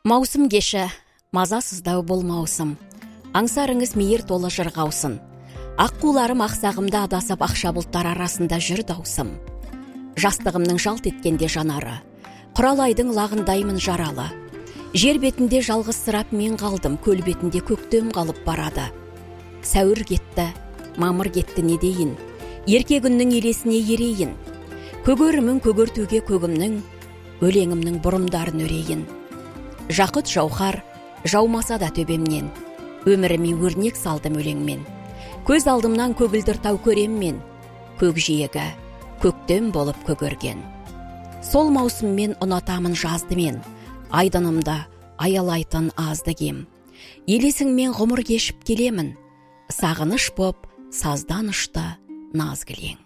Маусым кеші, мазасыздау бұл маусым. Аңсарыңыз мейір толы жырғаусын. Аққуларым ақсағымда адасып ақша бұлттар арасында жүр даусым. Жастығымның жалт еткенде жанары, құралайдың лағындаймын жаралы. Жер бетінде жалғыз сырап мен қалдым, көл бетінде көктем қалып барады. Сәуір кетті, мамыр кетті не дейін, ерке күннің елесіне ерейін. Көгерімін көгертуге көгімнің, өлеңімнің бұрымдарын өрейін. Жақыт жауһар жаумаса да төбемнен, өміріме өрнек салдым өлеңмен. Көз алдымнан көгілдір тау көреммен, көкжиегі көктем болып көгерген. Сол маусыммен ұнатамын жазды мен, айдынымда аялайтын азды кем. Елесіңмен ғұмыр кешіп келемін, сағыныш боп саздан ұшты наз кілең.